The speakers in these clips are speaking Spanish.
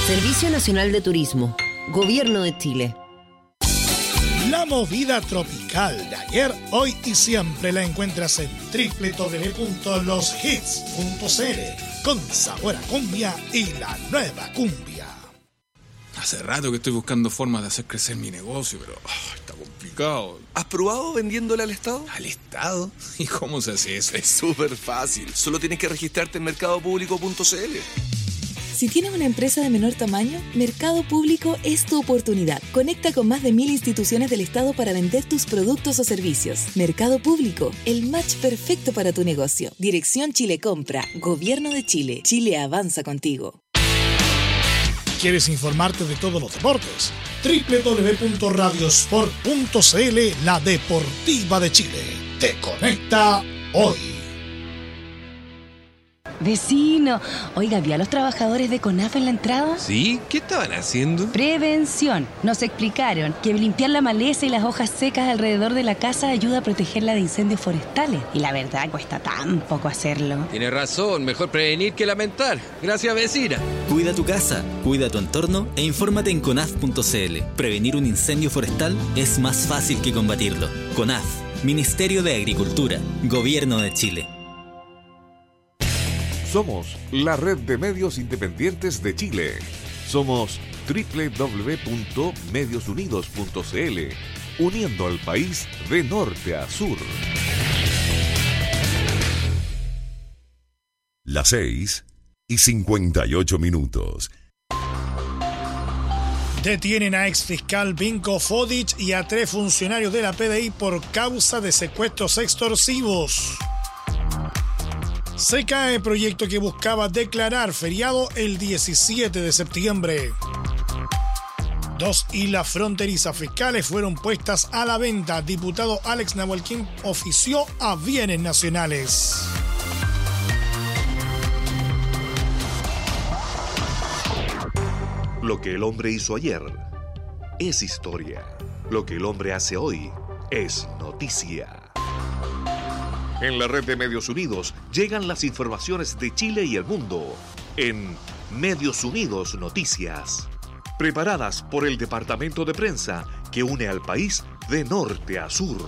Servicio Nacional de Turismo, Gobierno de Chile. La movida tropical de ayer, hoy y siempre la encuentras en www.loshits.cl con sabor a cumbia y la nueva cumbia. Hace rato que estoy buscando formas de hacer crecer mi negocio, pero está complicado. ¿Has probado vendiéndole al Estado? ¿Al Estado? ¿Y cómo se hace eso? Es súper fácil. Solo tienes que registrarte en mercadopublico.cl. Si tienes una empresa de menor tamaño, Mercado Público es tu oportunidad. Conecta con más de 1000 instituciones del Estado para vender tus productos o servicios. Mercado Público, el match perfecto para tu negocio. Dirección Chile Compra, Gobierno de Chile. Chile avanza contigo. ¿Quieres informarte de todos los deportes? www.radiosport.cl, la deportiva de Chile. Te conecta hoy. Vecino, oiga, ¿vio a los trabajadores de CONAF en la entrada? ¿Sí? ¿Qué estaban haciendo? Prevención. Nos explicaron que limpiar la maleza y las hojas secas alrededor de la casa ayuda a protegerla de incendios forestales. Y la verdad, cuesta tan poco hacerlo. Tiene razón, mejor prevenir que lamentar. Gracias, vecina. Cuida tu casa, cuida tu entorno e infórmate en conaf.cl. Prevenir un incendio forestal es más fácil que combatirlo. CONAF, Ministerio de Agricultura, Gobierno de Chile. Somos la red de medios independientes de Chile. Somos www.mediosunidos.cl, uniendo al país de norte a sur. Las 6:58. Detienen a exfiscal Vinko Fodic y a 3 funcionarios de la PDI por causa de secuestros extorsivos. Se cae proyecto que buscaba declarar feriado el 17 de septiembre. 2 islas fronterizas fiscales fueron puestas a la venta. Diputado Alex Nahuelquín ofició a bienes nacionales. Lo que el hombre hizo ayer es historia. Lo que el hombre hace hoy es noticia. En la red de Medios Unidos llegan las informaciones de Chile y el mundo en Medios Unidos Noticias, preparadas por el departamento de prensa que une al país de norte a sur.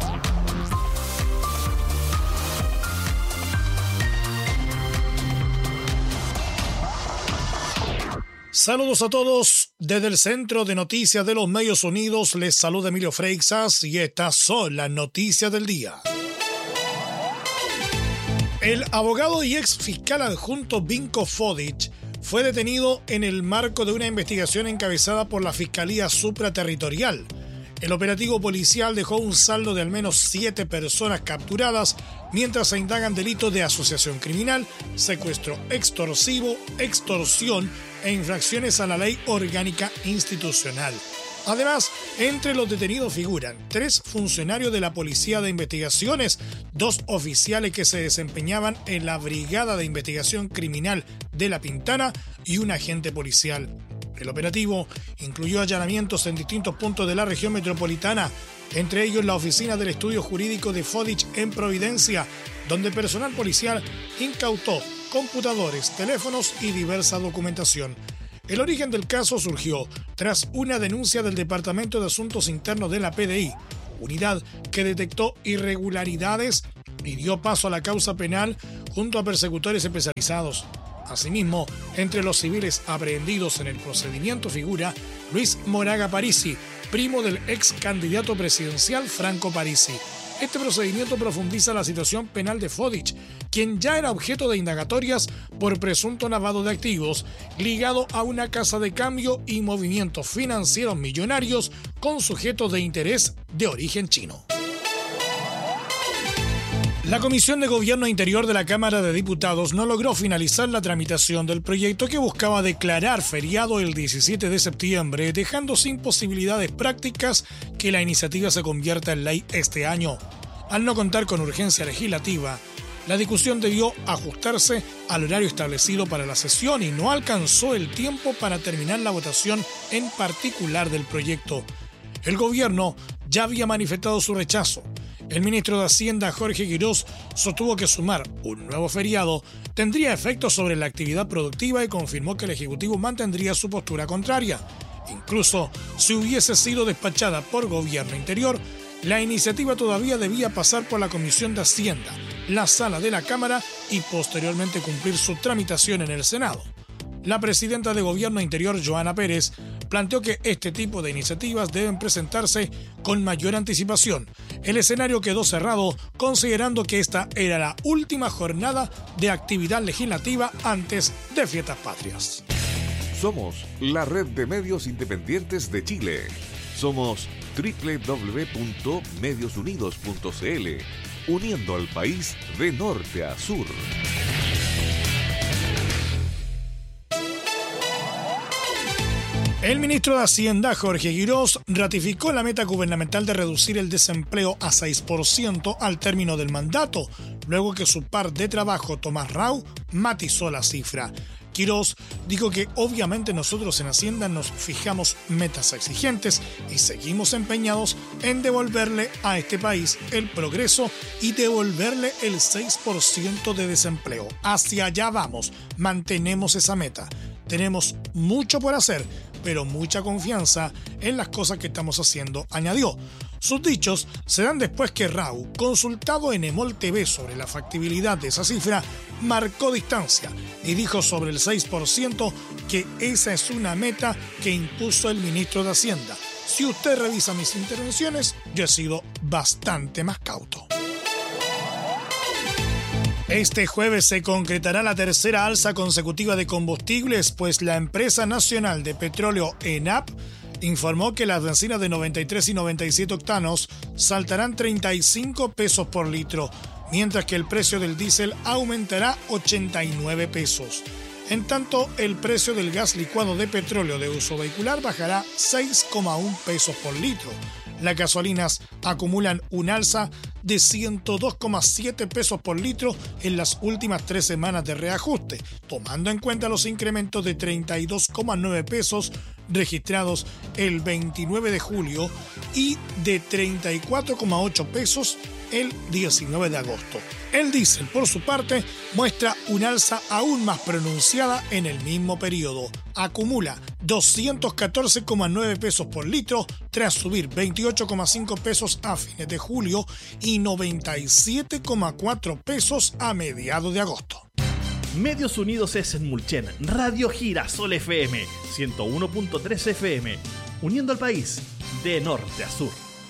Saludos a todos. Desde el Centro de Noticias de los Medios Unidos les saluda Emilio Freixas y estas son las noticias del día. El abogado y ex fiscal adjunto Vinko Fodic fue detenido en el marco de una investigación encabezada por la Fiscalía Supraterritorial. El operativo policial dejó un saldo de al menos 7 personas capturadas, mientras se indagan delitos de asociación criminal, secuestro extorsivo, extorsión e infracciones a la ley orgánica institucional. Además, entre los detenidos figuran 3 funcionarios de la Policía de Investigaciones, 2 oficiales que se desempeñaban en la Brigada de Investigación Criminal de La Pintana y un agente policial. El operativo incluyó allanamientos en distintos puntos de la región metropolitana, entre ellos la oficina del estudio jurídico de Fodic en Providencia, donde personal policial incautó computadores, teléfonos y diversa documentación. El origen del caso surgió tras una denuncia del Departamento de Asuntos Internos de la PDI, unidad que detectó irregularidades y dio paso a la causa penal junto a persecutores especializados. Asimismo, entre los civiles aprehendidos en el procedimiento figura Luis Moraga Parisi, primo del ex candidato presidencial Franco Parisi. Este procedimiento profundiza la situación penal de Fodic, quien ya era objeto de indagatorias por presunto lavado de activos ligado a una casa de cambio y movimientos financieros millonarios con sujetos de interés de origen chino. La Comisión de Gobierno Interior de la Cámara de Diputados no logró finalizar la tramitación del proyecto que buscaba declarar feriado el 17 de septiembre, dejando sin posibilidades prácticas que la iniciativa se convierta en ley este año. Al no contar con urgencia legislativa, la discusión debió ajustarse al horario establecido para la sesión y no alcanzó el tiempo para terminar la votación en particular del proyecto. El gobierno ya había manifestado su rechazo. El ministro de Hacienda, Jorge Quirós, sostuvo que sumar un nuevo feriado tendría efectos sobre la actividad productiva y confirmó que el Ejecutivo mantendría su postura contraria. Incluso si hubiese sido despachada por Gobierno Interior, la iniciativa todavía debía pasar por la Comisión de Hacienda, la Sala de la Cámara y posteriormente cumplir su tramitación en el Senado. La presidenta de Gobierno Interior, Joana Pérez, planteó que este tipo de iniciativas deben presentarse con mayor anticipación. El escenario quedó cerrado considerando que esta era la última jornada de actividad legislativa antes de fiestas patrias. Somos la red de medios independientes de Chile. Somos www.mediosunidos.cl, uniendo al país de norte a sur. El ministro de Hacienda, Jorge Quirós, ratificó la meta gubernamental de reducir el desempleo a 6% al término del mandato, luego que su par de trabajo, Tomás Rau, matizó la cifra. Quirós dijo que obviamente nosotros en Hacienda nos fijamos metas exigentes y seguimos empeñados en devolverle a este país el progreso y devolverle el 6% de desempleo. Hacia allá vamos, mantenemos esa meta. Tenemos mucho por hacer, pero mucha confianza en las cosas que estamos haciendo, añadió. Sus dichos se dan después que Rau, consultado en Emol TV sobre la factibilidad de esa cifra, marcó distancia y dijo sobre el 6% que esa es una meta que impuso el ministro de Hacienda. Si usted revisa mis intervenciones, yo he sido bastante más cauto. Este jueves se concretará la tercera alza consecutiva de combustibles, pues la empresa nacional de petróleo ENAP informó que las bencinas de 93 y 97 octanos saltarán 35 pesos por litro, mientras que el precio del diésel aumentará 89 pesos. En tanto, el precio del gas licuado de petróleo de uso vehicular bajará 6,1 pesos por litro. Las gasolinas acumulan un alza de 102,7 pesos por litro en las últimas 3 semanas de reajuste, tomando en cuenta los incrementos de 32,9 pesos registrados el 29 de julio y de 34,8 pesos el 19 de agosto. El diésel, por su parte, muestra un alza aún más pronunciada en el mismo periodo. Acumula 214,9 pesos por litro tras subir 28,5 pesos a fines de julio y 97,4 pesos a mediados de agosto. Medios Unidos es en Mulchen, Radio Girasol FM, 101.3 FM, uniendo al país de norte a sur.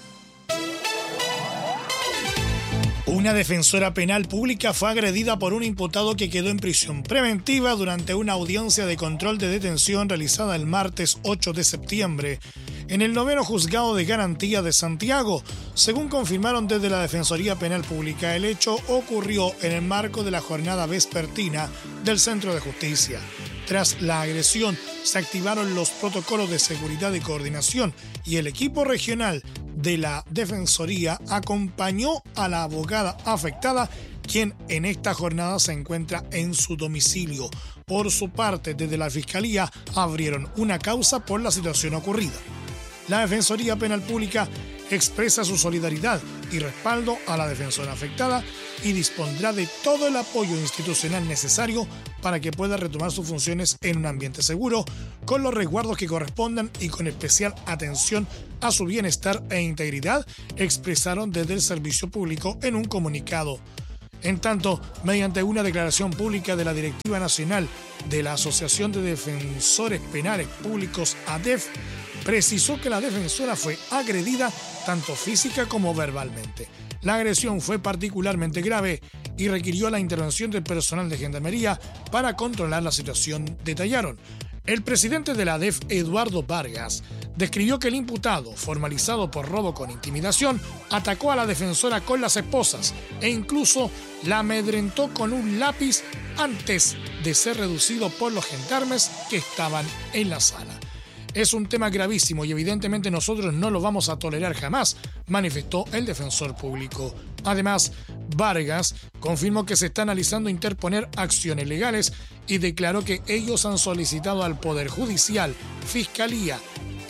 Una defensora penal pública fue agredida por un imputado que quedó en prisión preventiva durante una audiencia de control de detención realizada el martes 8 de septiembre en el 9º Juzgado de Garantía de Santiago. Según confirmaron desde la Defensoría Penal Pública, el hecho ocurrió en el marco de la jornada vespertina del Centro de Justicia. Tras la agresión, se activaron los protocolos de seguridad y coordinación y el equipo regional de la Defensoría acompañó a la abogada afectada, quien en esta jornada se encuentra en su domicilio. Por su parte, desde la Fiscalía abrieron una causa por la situación ocurrida. La Defensoría Penal Pública expresa su solidaridad y respaldo a la defensora afectada y dispondrá de todo el apoyo institucional necesario para que pueda retomar sus funciones en un ambiente seguro, con los resguardos que correspondan y con especial atención a su bienestar e integridad, expresaron desde el Servicio Público en un comunicado. En tanto, mediante una declaración pública de la Directiva Nacional de la Asociación de Defensores Penales Públicos, ADEF, precisó que la defensora fue agredida tanto física como verbalmente. La agresión fue particularmente grave y requirió la intervención del personal de Gendarmería para controlar la situación, detallaron. El presidente de la ADEF, Eduardo Vargas, describió que el imputado, formalizado por robo con intimidación, atacó a la defensora con las esposas e incluso la amedrentó con un lápiz antes de ser reducido por los gendarmes que estaban en la sala. Es un tema gravísimo y evidentemente nosotros no lo vamos a tolerar jamás, manifestó el defensor público. Además, Vargas confirmó que se está analizando interponer acciones legales y declaró que ellos han solicitado al Poder Judicial, Fiscalía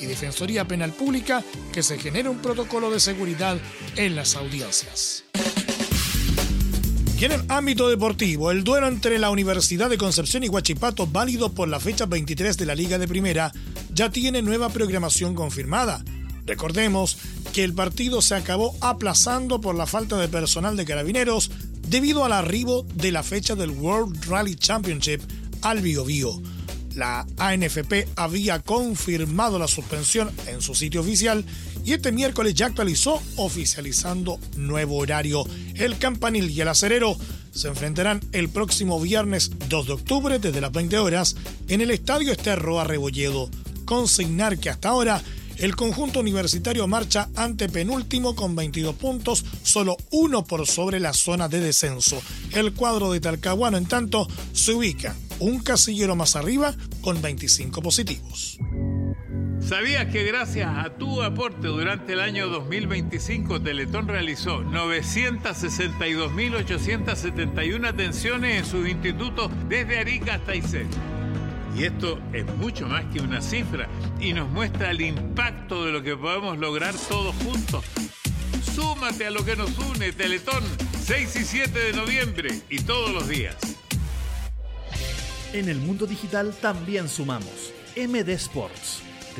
y Defensoría Penal Pública que se genere un protocolo de seguridad en las audiencias. Y en el ámbito deportivo, el duelo entre la Universidad de Concepción y Huachipato, válido por la fecha 23 de la Liga de Primera, ya tiene nueva programación confirmada. Recordemos que el partido se acabó aplazando por la falta de personal de Carabineros debido al arribo de la fecha del World Rally Championship al Biobío. La ANFP había confirmado la suspensión en su sitio oficial y este miércoles ya actualizó oficializando nuevo horario. El Campanil y el Acerero se enfrentarán el próximo viernes 2 de octubre desde las 20 horas en el Estadio Esterroa Rebolledo. Consignar que hasta ahora el conjunto universitario marcha antepenúltimo con 22 puntos, solo uno por sobre la zona de descenso. El cuadro de Talcahuano, en tanto, se ubica un casillero más arriba con 25 positivos. ¿Sabías que gracias a tu aporte durante el año 2025 Teletón realizó 962.871 atenciones en sus institutos desde Arica hasta Aysén? Y esto es mucho más que una cifra y nos muestra el impacto de lo que podemos lograr todos juntos. Súmate a lo que nos une, Teletón, 6 y 7 de noviembre y todos los días. En el mundo digital también sumamos MD Sports,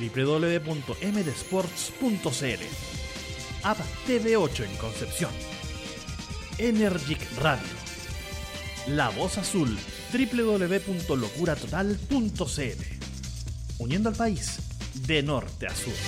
www.mdsports.cl, App TV8 en Concepción, Energic Radio, La Voz Azul, www.locuratotal.cl, uniendo al país de norte a sur.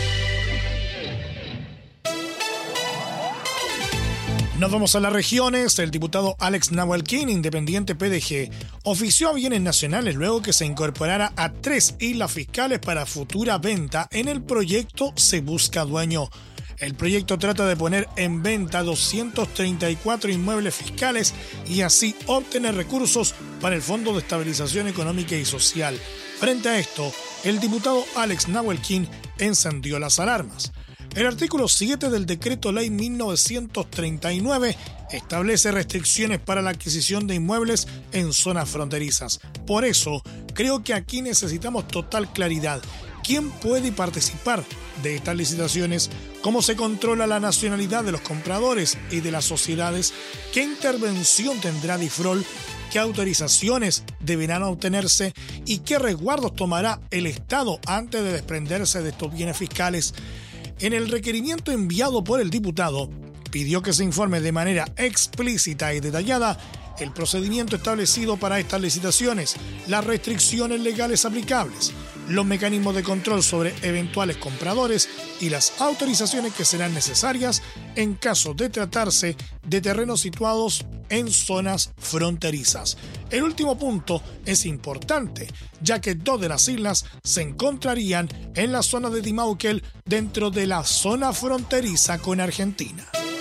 Nos vamos a las regiones. El diputado Alex Nahuelquín, independiente PDG, ofició a bienes nacionales luego que se incorporara a 3 islas fiscales para futura venta en el proyecto Se Busca Dueño. El proyecto trata de poner en venta 234 inmuebles fiscales y así obtener recursos para el Fondo de Estabilización Económica y Social. Frente a esto, el diputado Alex Nahuelquín encendió las alarmas. El artículo 7 del Decreto Ley 1939 establece restricciones para la adquisición de inmuebles en zonas fronterizas. Por eso, creo que aquí necesitamos total claridad. ¿Quién puede participar de estas licitaciones? ¿Cómo se controla la nacionalidad de los compradores y de las sociedades? ¿Qué intervención tendrá DIFROL? ¿Qué autorizaciones deberán obtenerse? ¿Y qué resguardos tomará el Estado antes de desprenderse de estos bienes fiscales? En el requerimiento enviado por el diputado, pidió que se informe de manera explícita y detallada el procedimiento establecido para estas licitaciones, las restricciones legales aplicables, los mecanismos de control sobre eventuales compradores y las autorizaciones que serán necesarias en caso de tratarse de terrenos situados en zonas fronterizas. El último punto es importante, ya que 2 de las islas se encontrarían en la zona de Timauquel dentro de la zona fronteriza con Argentina.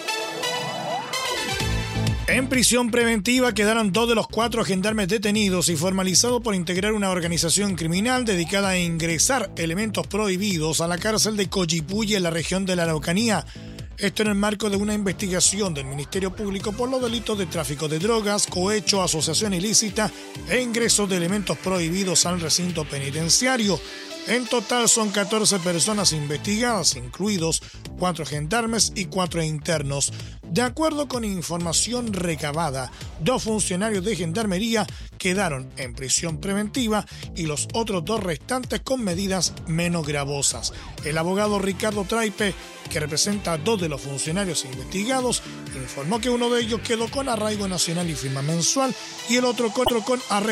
En prisión preventiva quedaron 2 de los 4 gendarmes detenidos y formalizados por integrar una organización criminal dedicada a ingresar elementos prohibidos a la cárcel de Coyipulli en la región de la Araucanía. Esto en el marco de una investigación del Ministerio Público por los delitos de tráfico de drogas, cohecho, asociación ilícita e ingreso de elementos prohibidos al recinto penitenciario. En total son 14 personas investigadas, incluidos 4 gendarmes y 4 internos. De acuerdo con información recabada, 2 funcionarios de gendarmería quedaron en prisión preventiva y los otros 2 restantes con medidas menos gravosas. El abogado Ricardo Traipe, que representa a 2 de los funcionarios investigados, informó que uno de ellos quedó con arraigo nacional y firma mensual y el otro con arraigo